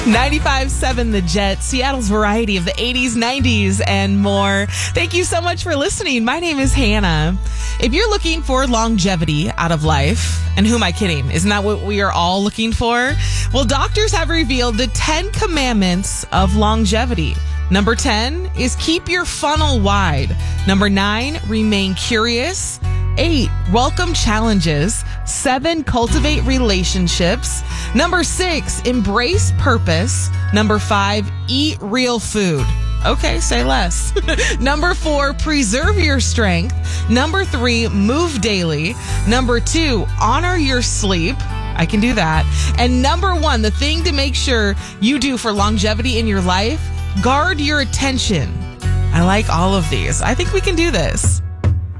95.7 The Jet, Seattle's variety of the 80s, 90s, and more. Thank you so much for listening. My name is Hannah. If you're looking for longevity out of life, and who am I kidding? Isn't that what we are all looking for? Well, doctors have revealed the 10 commandments of longevity. Number 10 is keep your funnel wide. Number 9, remain curious. 8, welcome challenges. 7, cultivate relationships. Number 6, embrace purpose. Number 5, eat real food. Okay, say less. Number 4, preserve your strength. Number 3, move daily. Number 2, honor your sleep. I can do that. And number 1, the thing to make sure you do for longevity in your life, guard your attention. I like all of these. I think we can do this.